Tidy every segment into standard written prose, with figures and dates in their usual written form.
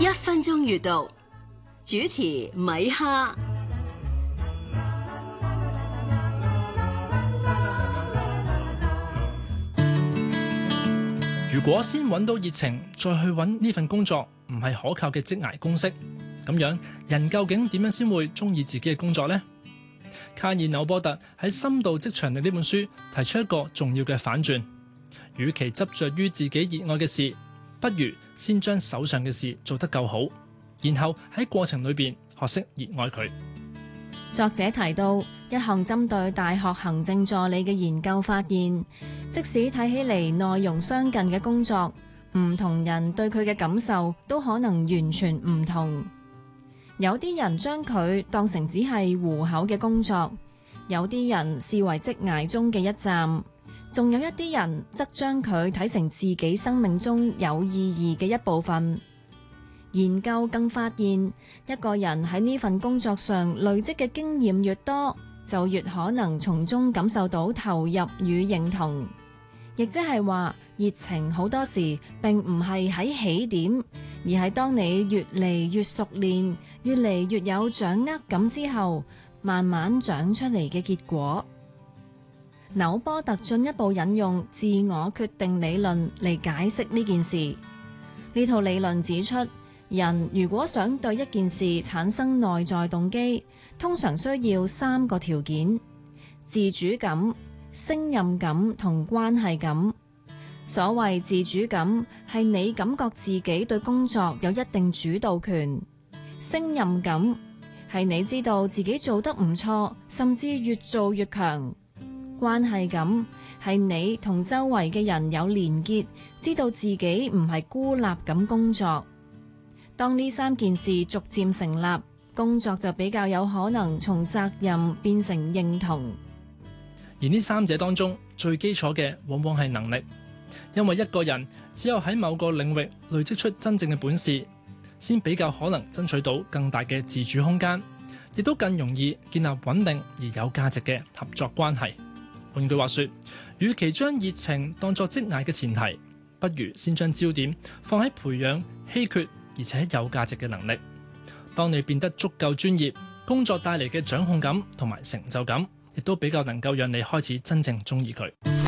1分鐘閱讀，主持米哈。 如果先揾到熱情，再去揾呢份工作，唔係可靠嘅職涯公式，咁樣人究竟點樣先會中意自己嘅工作呢？卡爾紐波特喺《深度職場力》呢本書提出一個重要嘅反轉，與其執着於自己熱愛嘅事，不如先將手上嘅事做得夠好，然後喺過程裏邊學識熱愛佢。 作者提到，一項針對大學行政助理嘅研究發現，即使睇起嚟內容相近嘅工作，唔同人對佢嘅感受都可能完全唔同。有啲人將佢當成只係糊口嘅工作，有啲人視為職涯中嘅一站，仲有一啲人則將佢睇成自己生命中有意義嘅一部分。研究更發現，一個人喺呢份工作上累積嘅經驗越多，就越可能從中感受到投入與認同。亦即係話，熱情好多時並唔係喺起點，而係當你越嚟越熟練，越嚟越有掌握感之後，慢慢長出嚟嘅結果。紐波特進一步引用自我決定理論嚟解釋呢件事。呢套理論指出，人如果想對一件事產生內在動機，通常需要3個條件：自主感、勝任感同關係感。所謂自主感係你感覺自己對工作有一定主導權，勝任感係你知道自己做得唔錯，甚至越做越強，關係感係你同周圍嘅人有連結，知道自己唔係孤立咁工作。當呢3件事逐漸成立，工作就比較有可能從責任變成認同。 而呢3者當中，最基礎嘅往往係能力，因為一個人只有喺某個領域累積出真正嘅本事，先比較可能爭取到更大嘅自主空間，亦都更容易建立穩定而有價值嘅合作關係。換句話說，與其將熱情當作職涯嘅前提，不如先將焦點放喺培養稀缺而且有價值嘅能力。當你變得足夠專業，工作帶嚟嘅掌控感同埋成就感，亦都比較能夠讓你開始真正中意佢。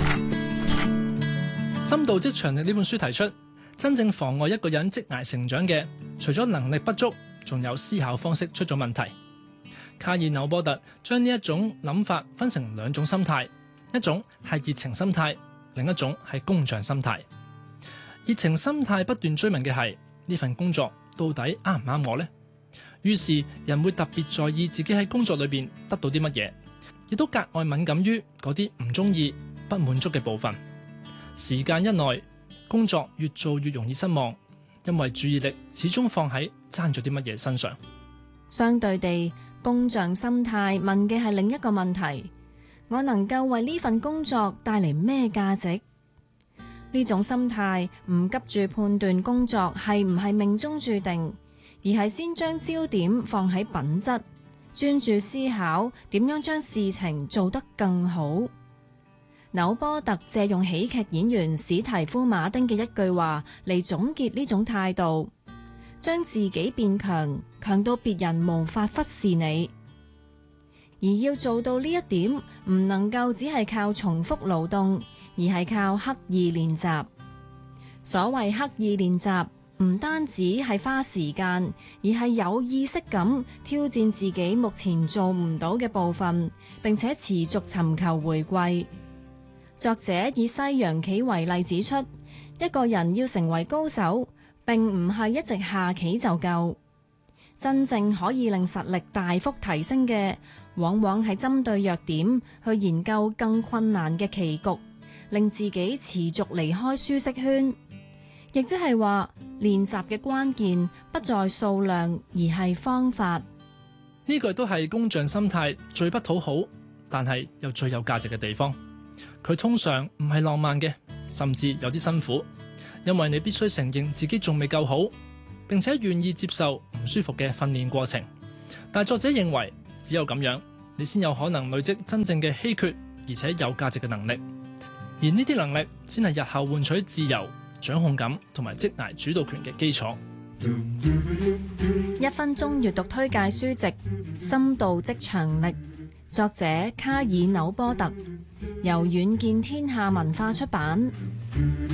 深度職場力呢本書提出，真正妨礙一個人職涯成長嘅，除咗能力不足，仲有思考方式出咗問題。卡爾紐波特將呢一種諗法分成2種心態，一種係熱情心態，另一種係工匠心態。熱情心態不斷追問嘅係，呢份工作到底啱唔啱我呢？於是人會特別在意自己喺工作裏邊得到啲乜嘢，亦都格外敏感於嗰啲唔中意、不滿足嘅部分。時間一耐，工作越做越容易失望，因為注意力始終放喺爭咗啲乜嘢身上。 相對地，工匠心態問嘅係另一個問題：我能夠為呢份工作帶嚟咩價值？呢種心態唔急住判斷工作係唔係命中注定，而係先將焦點放喺品質，專注思考點樣將事情做得更好。紐波特借用喜劇演員史提夫馬丁嘅一句話嚟總結呢種態度：將自己變強，強到別人無法忽視你。而要做到呢一點，唔能夠只係靠重複勞動，而係靠刻意練習。所謂刻意練習，唔單止係花時間，而係有意識咁挑戰自己目前做唔到嘅部分，並且持續尋求回歸。作者以西洋棋為例指出，一個人要成為高手，並唔係一直下棋就夠。真正可以令實力大幅提升嘅，往往係針對弱點去研究更困難嘅棋局，令自己持續離開舒適圈。亦即係話，練習嘅關鍵不在數量，而係方法。 呢句都係工匠心態最不討好，但係又最有價值嘅地方。佢通常唔係浪漫嘅，甚至有啲辛苦，因為你必須承認自己仲未夠好，並且願意接受唔舒服嘅訓練過程。但作者認為，只有咁樣，你先有可能累積真正嘅稀缺而且有價值嘅能力，而呢啲能力先係日後換取自由、掌控感同埋職涯主導權嘅基礎。 1分鐘閱讀推介書籍《深度職場力》，作者卡爾紐波特，由遠見天下文化出版。